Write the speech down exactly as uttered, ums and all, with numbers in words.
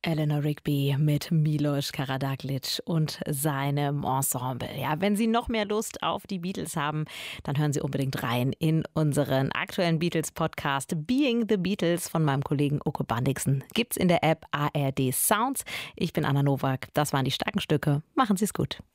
Eleanor Rigby mit Milos Karađagić und seinem Ensemble. Ja, wenn Sie noch mehr Lust auf die Beatles haben, dann hören Sie unbedingt rein in unseren aktuellen Beatles-Podcast Being the Beatles von meinem Kollegen Uke Bandixen. Gibt's in der App A R D Sounds. Ich bin Anna Nowak. Das waren die starken Stücke. Machen Sie es gut.